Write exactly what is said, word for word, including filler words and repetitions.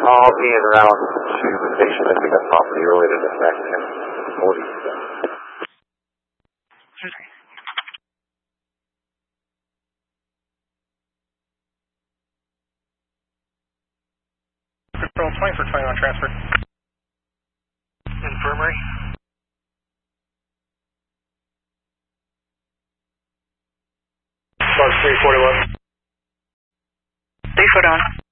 All being around to the station if we got property related effect and forty. Control twenty for twenty-one transfer. Infirmary. Box three forty-one. Three foot on.